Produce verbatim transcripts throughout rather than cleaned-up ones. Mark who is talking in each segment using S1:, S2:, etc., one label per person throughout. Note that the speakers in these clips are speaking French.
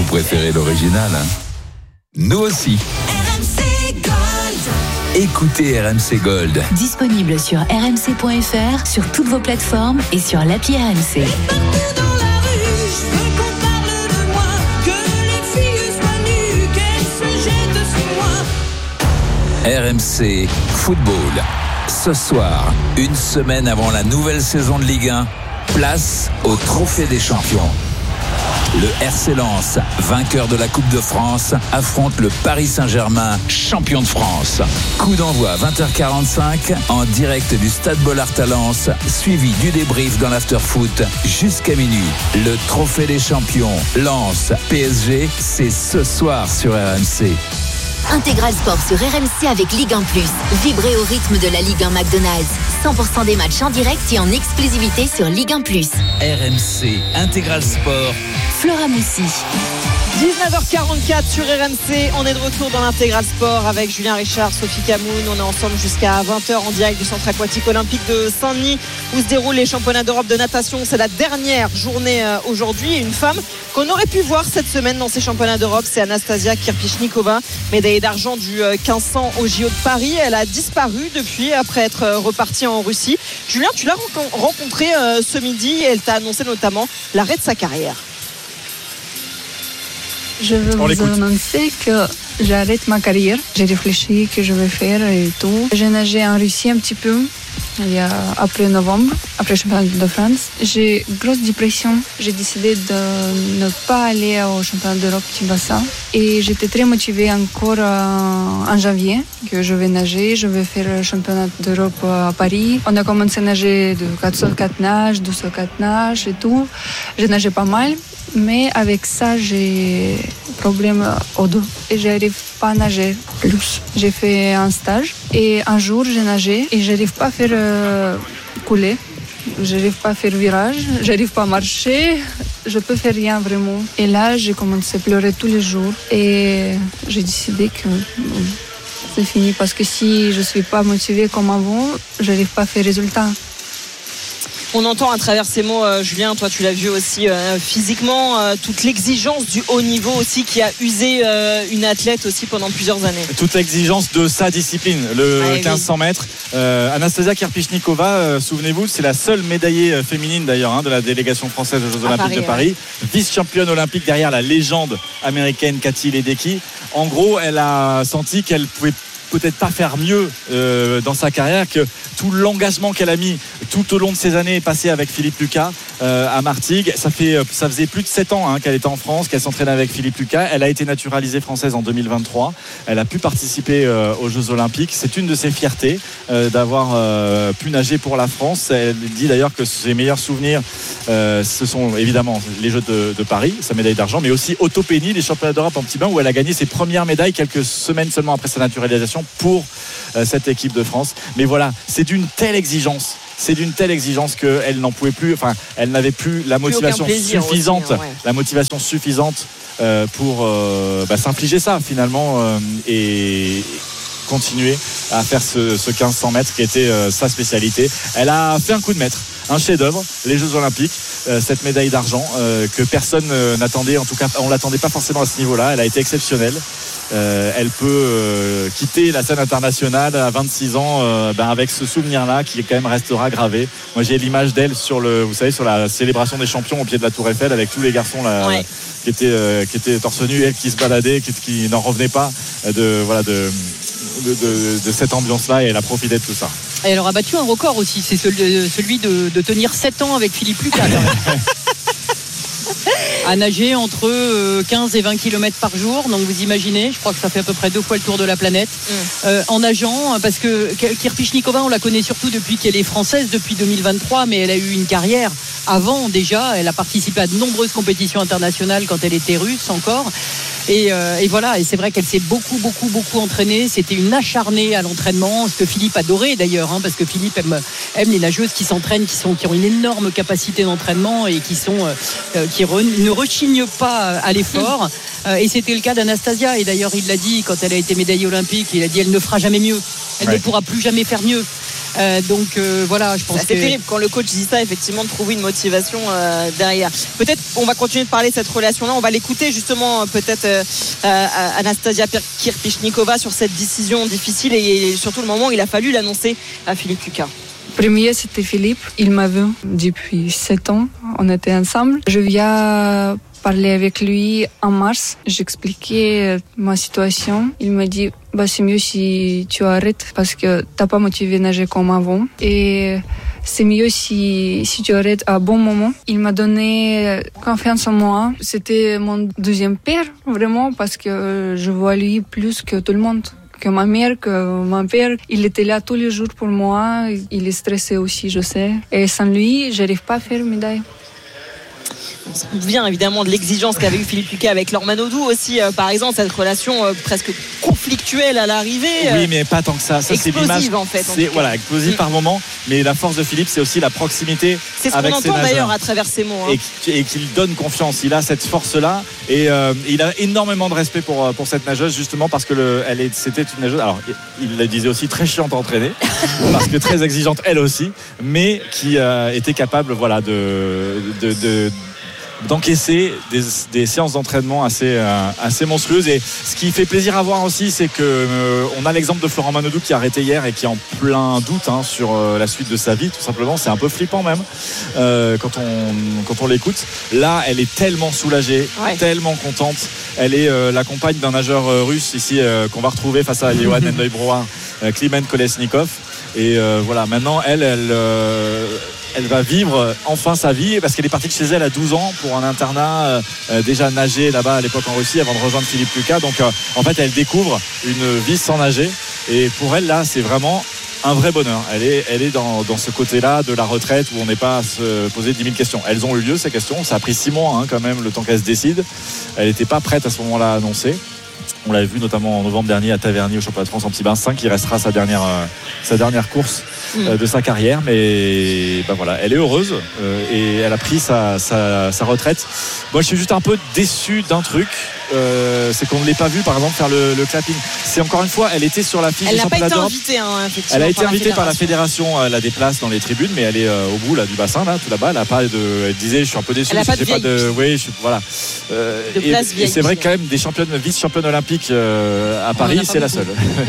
S1: préférez l'original, hein? Nous aussi.
S2: R M C Gold.
S1: Écoutez R M C Gold.
S3: Disponible sur r m c point f r, sur toutes vos plateformes et sur l'appli R M C.
S1: R M C Football. Ce soir, une semaine avant la nouvelle saison de Ligue un, place au Trophée des Champions. Le R C Lens, vainqueur de la Coupe de France, affronte le Paris Saint-Germain, champion de France. Coup d'envoi vingt heures quarante-cinq en direct du Stade Bollaert à Lens, suivi du débrief dans l'after-foot jusqu'à minuit. Le Trophée des Champions, Lens, P S G, c'est ce soir sur R M C.
S4: Intégral Sport sur R M C avec Ligue un plus. Vibrez au rythme de la Ligue un McDonald's. cent pour cent des matchs en direct et en exclusivité sur Ligue un plus.
S1: R M C Intégral Sport.
S3: Flora Moussi.
S5: dix-neuf heures quarante-quatre sur R M C, on est de retour dans l'Intégral Sport avec Julien Richard, Sophie Camoun. On est ensemble jusqu'à vingt heures en direct du centre aquatique olympique de Saint-Denis où se déroulent les championnats d'Europe de natation. C'est la dernière journée aujourd'hui et une femme qu'on aurait pu voir cette semaine dans ces championnats d'Europe, c'est Anastasia Kirpichnikova, médaillée d'argent du quinze cents au J O de Paris. Elle a disparu depuis après être repartie en Russie. Julien, tu l'as rencontrée ce midi et elle t'a annoncé notamment l'arrêt de sa carrière.
S6: Je veux
S7: On
S6: vous
S7: l'écoute.
S6: annoncer que j'arrête ma carrière. J'ai réfléchi que je vais faire et tout. J'ai nagé en Russie un petit peu, il y a, après novembre, après le championnat de France. J'ai une grosse dépression. J'ai décidé de ne pas aller au championnat d'Europe petit bassin. Et j'étais très motivée encore euh, en janvier que je vais nager. Je vais faire le championnat d'Europe à Paris. On a commencé à nager de quatre cent quatre nages, deux cent quatre nages et tout. J'ai nagé pas mal. Mais avec ça, j'ai problème au dos et j'arrive pas à nager plus. J'ai fait un stage et un jour j'ai nagé et j'arrive pas à faire euh, couler. J'arrive pas à faire virage, j'arrive pas à marcher, je peux faire rien vraiment. Et là, j'ai commencé à pleurer tous les jours et j'ai décidé que bon, c'est fini parce que si je suis pas motivée comme avant, j'arrive pas à faire résultat.
S5: On entend à travers ces mots, euh, Julien, toi tu l'as vu aussi euh, physiquement, euh, toute l'exigence du haut niveau aussi qui a usé euh, une athlète aussi pendant plusieurs années.
S7: Toute l'exigence de sa discipline, le
S5: Ouais,
S7: quinze cents mètres. Euh, Anastasia Kirpichnikova, euh, souvenez-vous, c'est la seule médaillée euh, féminine d'ailleurs hein, de la délégation française aux Jeux
S5: À
S7: Olympiques
S5: Paris,
S7: de Paris. Vice-championne olympique derrière la légende américaine Katie Ledecky. En gros, elle a senti qu'elle pouvait peut-être pas faire mieux euh, dans sa carrière, que tout l'engagement qu'elle a mis tout au long de ces années passées avec Philippe Lucas euh, à Martigues, ça fait ça faisait plus de sept ans hein, qu'elle était en France, qu'elle s'entraînait avec Philippe Lucas. Elle a été naturalisée française en deux mille vingt-trois. Elle a pu participer euh, aux Jeux Olympiques. C'est une de ses fiertés euh, d'avoir euh, pu nager pour la France. Elle dit d'ailleurs que ses meilleurs souvenirs euh, ce sont évidemment les Jeux de, de Paris, sa médaille d'argent, mais aussi Otto Penny, les championnats d'Europe en petit bain où elle a gagné ses premières médailles quelques semaines seulement après sa naturalisation pour euh, cette équipe de France. Mais voilà, c'est d'une telle exigence c'est d'une telle exigence qu'elle n'en pouvait plus, enfin elle n'avait plus la motivation
S5: plus
S7: suffisante
S5: aussi, hein, ouais.
S7: la motivation suffisante euh, pour euh, bah, s'infliger ça finalement euh, et continuer à faire ce, ce quinze cents mètres qui était euh, sa spécialité. Elle a fait un coup de maître, un chef-d'œuvre, les Jeux Olympiques, euh, cette médaille d'argent euh, que personne euh, n'attendait, en tout cas on l'attendait pas forcément à ce niveau-là. Elle a été exceptionnelle. Euh, elle peut euh, quitter la scène internationale à vingt-six ans euh, ben avec ce souvenir-là qui quand même restera gravé. Moi j'ai l'image d'elle sur le, vous savez, sur la célébration des champions au pied de la Tour Eiffel avec tous les garçons là,
S5: Ouais.
S7: qui étaient euh, qui étaient torse nu, elle qui se baladait, qui, qui n'en revenait pas de voilà de de, de, de cette ambiance-là et elle a profité de tout ça.
S8: Et elle aura battu un record aussi, c'est celui, celui de, de tenir sept ans avec Philippe Lucas. À nager entre quinze et vingt kilomètres par jour, donc vous imaginez, je crois que ça fait à peu près deux fois le tour de la planète mmh. euh, en nageant, parce que Kirpichnikova on la connaît surtout depuis qu'elle est française depuis deux mille vingt-trois, mais elle a eu une carrière avant déjà, elle a participé à de nombreuses compétitions internationales quand elle était russe encore. Et, euh, et voilà, et c'est vrai qu'elle s'est beaucoup, beaucoup, beaucoup entraînée. C'était une acharnée à l'entraînement, ce que Philippe adorait d'ailleurs, hein, parce que Philippe aime, aime les nageuses qui s'entraînent, qui, sont, qui ont une énorme capacité d'entraînement et qui, sont, euh, qui re, ne rechignent pas à l'effort. Euh, et c'était le cas d'Anastasia. Et d'ailleurs, il l'a dit quand elle a été médaillée olympique, il a dit elle ne fera jamais mieux. Elle ouais. ne pourra plus jamais faire mieux. Euh, donc euh, voilà, je pense
S5: c'est
S8: que...
S5: terrible quand le coach dit ça, effectivement, de trouver une motivation euh, derrière. Peut-être on va continuer de parler de cette relation-là. On va l'écouter justement, peut-être euh, euh, Anastasia Kirpichnikova sur cette décision difficile et surtout le moment où il a fallu l'annoncer à Philippe Lucas.
S6: Premier, c'était Philippe. Il m'a vu depuis sept ans. On était ensemble. Je viens parler avec lui en mars. J'expliquais ma situation. Il m'a dit, bah, c'est mieux si tu arrêtes parce que t'as pas motivé à nager comme avant. Et c'est mieux si, si tu arrêtes à bon moment. Il m'a donné confiance en moi. C'était mon deuxième père, vraiment, parce que je vois lui plus que tout le monde. Que ma mère, que mon père, il était là tous les jours pour moi. Il est stressé aussi, je sais. Et sans lui, j'arrive pas à faire médaille.
S5: On se souvient évidemment de l'exigence qu'avait eu Philippe Lucas avec Laure Manodou aussi, euh, par exemple, cette relation euh, presque conflictuelle à l'arrivée. Euh,
S7: oui, mais pas tant que ça. Ça
S5: explosive,
S7: c'est l'image.
S5: En fait, en
S7: c'est voilà, explosive mmh. par moment. Mais la force de Philippe, c'est aussi la proximité.
S5: C'est ce
S7: avec
S5: qu'on entend d'ailleurs à travers ses mots. Hein.
S7: Et, et qu'il donne confiance. Il a cette force-là et euh, il a énormément de respect pour pour cette nageuse justement parce que le, elle est, c'était une nageuse. Alors, il le disait aussi très chiante à entraîner parce que très exigeante elle aussi, mais qui euh, était capable, voilà, de de, de d'encaisser des, des séances d'entraînement assez, euh, assez monstrueuses. Et ce qui fait plaisir à voir aussi, c'est que euh, on a l'exemple de Florent Manodou qui a arrêté hier et qui est en plein doute hein, sur euh, la suite de sa vie, tout simplement. C'est un peu flippant même euh, quand on, quand on l'écoute. Là, elle est tellement soulagée, ouais. tellement contente. Elle est euh, la compagne d'un nageur euh, russe ici euh, qu'on va retrouver face à Johan Endoi-Brouard, euh, Kliment Kolesnikov. Et euh, voilà, maintenant, elle, elle euh, elle va vivre enfin sa vie parce qu'elle est partie de chez elle à douze ans pour un internat, euh, déjà nager là-bas à l'époque en Russie avant de rejoindre Philippe Lucas. Donc euh, en fait elle découvre une vie sans nager et pour elle là c'est vraiment un vrai bonheur. Elle est, elle est dans, dans ce côté-là de la retraite où on n'est pas à se poser dix mille questions. Elles ont eu lieu ces questions, ça a pris six mois hein, quand même le temps qu'elle se décide. Elle n'était pas prête à ce moment-là à annoncer. On l'avait vu notamment en novembre dernier à Taverny au championnat de France en petit bassin qui restera sa dernière, euh, sa dernière course euh, de sa carrière. Mais ben voilà, elle est heureuse euh, et elle a pris sa, sa, sa retraite. Moi je suis juste un peu déçu d'un truc. Euh, c'est qu'on ne l'ait pas vu par exemple faire le, le clapping. C'est encore une fois, elle était sur la fiche
S5: elle
S7: du championnat d'Europe.
S5: Invitée, hein,
S7: elle a été invitée par la fédération. Elle a des places dans les tribunes, mais elle est euh, au bout là du bassin là, tout là-bas. Elle a pas de. Elle disait, je suis un peu déçu.
S5: Elle a pas de,
S7: pas de. Oui, je suis, voilà. Euh, et, et c'est vrai que quand même des championnes, vice-championnes olympiques euh, à Paris, c'est la seule.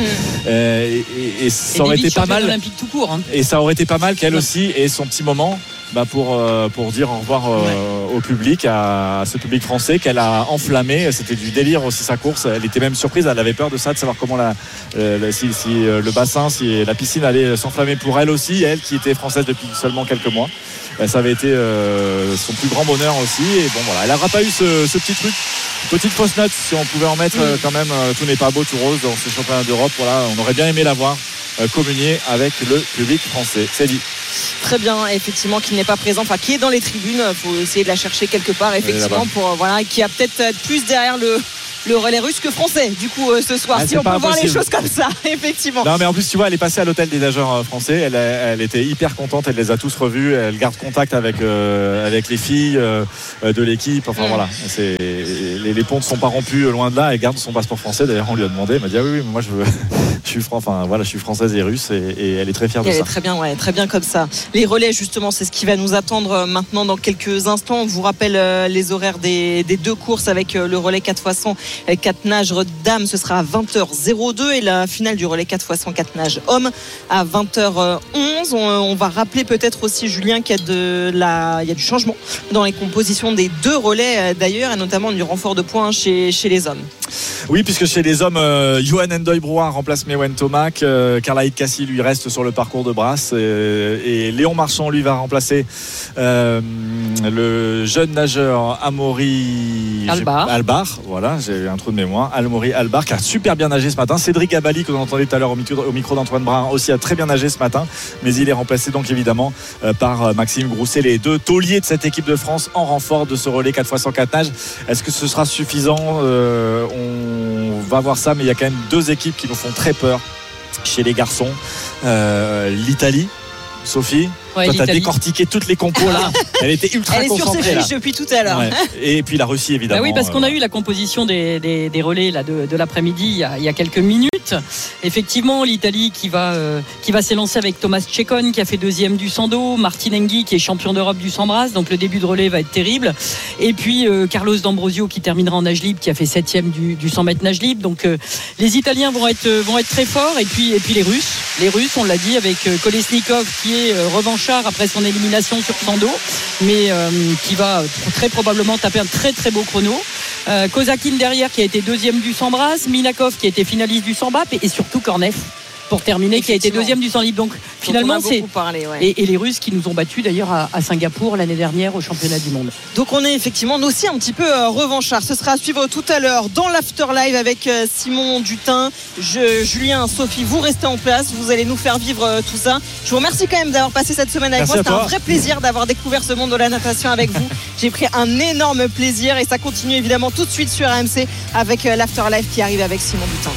S7: euh, et, et, et ça et aurait été pas mal.
S8: Tout court, hein.
S7: Et ça aurait été pas mal qu'elle aussi ait son petit moment. Bah pour, euh, pour dire au revoir euh, ouais. au public, à, à ce public français qu'elle a enflammé. C'était du délire aussi sa course. Elle était même surprise, elle avait peur de ça, de savoir comment la, euh, si, si euh, le bassin, si la piscine allait s'enflammer pour elle aussi, elle qui était française depuis seulement quelques mois. Ça avait été euh, son plus grand bonheur aussi. Et bon voilà, elle n'aura pas eu ce, ce petit truc, petite fausse note si on pouvait en mettre euh, quand même. Euh, tout n'est pas beau, tout rose dans ce championnat d'Europe. Voilà, on aurait bien aimé la voir euh, communier avec le public français. C'est dit.
S5: Très bien, effectivement, qu'il n'est pas présent, enfin qui est dans les tribunes. Il faut essayer de la chercher quelque part, effectivement, pour euh, voilà, qui a peut-être plus derrière le. le relais russe que français du coup euh, ce soir ah, si on peut voir les choses comme ça effectivement.
S7: Non mais en plus tu vois elle est passée à l'hôtel des nageurs français, elle, elle était hyper contente, elle les a tous revus, elle garde contact avec, euh, avec les filles euh, de l'équipe, enfin mmh. voilà c'est, les, les ponts ne sont pas rompus loin de là, elle garde son passeport français, d'ailleurs on lui a demandé, elle m'a dit ah oui, oui moi je, veux, je, suis, enfin, voilà, je suis française et russe et, et elle est très fière de
S5: elle
S7: ça.
S5: Elle est très bien, ouais, très bien comme ça. Les relais justement c'est ce qui va nous attendre maintenant dans quelques instants. On vous rappelle euh, les horaires des, des deux courses avec euh, le relais quatre fois cent, quatre nages dames, ce sera à vingt heures deux et la finale du relais quatre fois cent quatre nages hommes à vingt heures onze. On, on va rappeler peut-être aussi Julien qu'il y a, de la, il y a du changement dans les compositions des deux relais d'ailleurs et notamment du renfort de points chez, chez les hommes.
S7: Oui, puisque chez les hommes, euh, Johan Endoi-Brouard remplace Mewen Tomac, euh, Carla Cassie lui reste sur le parcours de Brasse euh, et Léon Marchand lui va remplacer euh, le jeune nageur Amaury
S8: Albar.
S7: Albar, voilà, j'ai un trou de mémoire. Amaury Albar qui a super bien nagé ce matin. Cédric Abali que vous entendez tout à l'heure au micro, au micro d'Antoine Brun aussi a très bien nagé ce matin, mais il est remplacé donc évidemment euh, par Maxime Grousset, les deux tauliers de cette équipe de France en renfort de ce relais quatre fois cent quatre nages. Est-ce que ce sera suffisant? euh, On va voir ça, mais il y a quand même deux équipes qui nous font très peur chez les garçons. Euh, L'Italie, Sophie,
S8: Ouais,
S7: Toi, t'as
S8: l'Italie.
S7: décortiqué toutes les compos là. Elle était ultra
S5: Elle est sur ses
S7: concentrée là.
S5: fiches depuis tout à l'heure.
S7: Ouais. Et puis la Russie évidemment.
S8: Ah oui, parce qu'on
S7: euh,
S8: a eu la composition des, des, des relais là, de, de l'après-midi il y, a, il y a quelques minutes. Effectivement, l'Italie qui va, euh, qui va s'élancer avec Thomas Cecon qui a fait deuxième du cent dos, Martin Hingyi qui est champion d'Europe du cent brasse, donc le début de relais va être terrible. Et puis euh, Carlos D'Ambrosio qui terminera en nage libre, qui a fait septième du, du cent mètres nage libre. Donc euh, les Italiens vont être, vont être très forts. Et puis, et puis les Russes, les Russes, on l'a dit, avec euh, Kolesnikov qui est euh, revanchard après son élimination sur cent dos, mais euh, qui va très probablement taper un très très beau chrono. Euh, Kozakin derrière qui a été deuxième du cent brasse, Minakov qui a été finaliste du cent B A P et, et surtout Kornev pour terminer qui a été deuxième du cent libre. Donc finalement c'est
S5: parlé, ouais.
S8: et, et les Russes qui nous ont battus d'ailleurs à, à Singapour l'année dernière au championnat du monde.
S5: Donc on est effectivement nous aussi un petit peu euh, revanchards. Ce sera à suivre tout à l'heure dans l'Afterlive avec euh, Simon Dutin, je, Julien, Sophie. Vous restez en place, vous allez nous faire vivre euh, tout ça. Je vous remercie quand même d'avoir passé cette semaine avec
S7: Merci
S5: moi. C'était
S7: à toi.
S5: un vrai plaisir d'avoir découvert ce monde de la natation avec vous. J'ai pris un énorme plaisir et ça continue évidemment tout de suite sur R M C avec euh, l'Afterlive qui arrive avec Simon Dutin.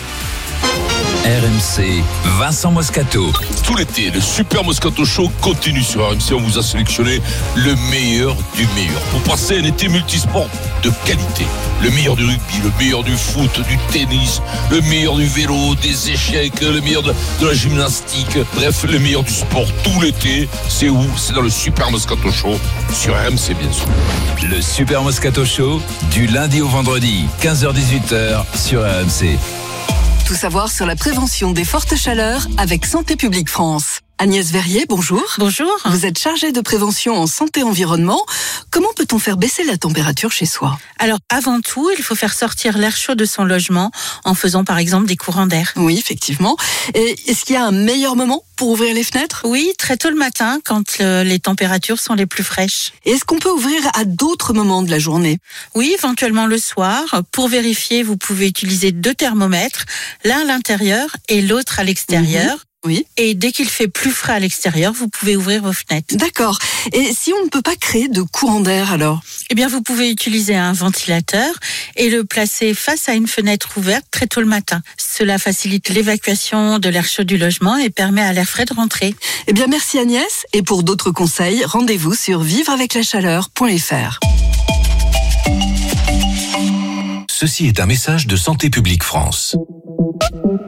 S1: R M C, Vincent Moscato.
S9: Tout l'été, le Super Moscato Show continue sur R M C. On vous a sélectionné le meilleur du meilleur pour passer un été multisport de qualité. Le meilleur du rugby, le meilleur du foot, du tennis, le meilleur du vélo, des échecs, le meilleur de, de la gymnastique. Bref, le meilleur du sport tout l'été. C'est où? C'est dans le Super Moscato Show sur R M C, bien sûr.
S1: Le Super Moscato Show, du lundi au vendredi, quinze heures dix-huit heures sur R M C.
S10: Tout savoir sur la prévention des fortes chaleurs avec Santé publique France. Agnès Verrier, bonjour.
S11: Bonjour.
S10: Vous êtes chargée de prévention en santé-environnement. Comment peut-on faire baisser la température chez soi?
S11: Alors, avant tout, il faut faire sortir l'air chaud de son logement en faisant par exemple des courants d'air.
S10: Oui, effectivement. Et est-ce qu'il y a un meilleur moment pour ouvrir les fenêtres?
S11: Oui, très tôt le matin, quand le, les températures sont les plus fraîches.
S10: Et est-ce qu'on peut ouvrir à d'autres moments de la journée?
S11: Oui, éventuellement le soir. Pour vérifier, vous pouvez utiliser deux thermomètres, l'un à l'intérieur et l'autre à l'extérieur.
S10: Mmh. Oui.
S11: Et dès qu'il fait plus frais à l'extérieur, vous pouvez ouvrir vos fenêtres.
S10: D'accord. Et si on ne peut pas créer de courant d'air alors?
S11: Eh bien, vous pouvez utiliser un ventilateur et le placer face à une fenêtre ouverte très tôt le matin. Cela facilite l'évacuation de l'air chaud du logement et permet à l'air frais de rentrer.
S10: Eh bien, merci Agnès. Et pour d'autres conseils, rendez-vous sur vivre avec la chaleur point f r.
S12: Ceci est un message de Santé publique France.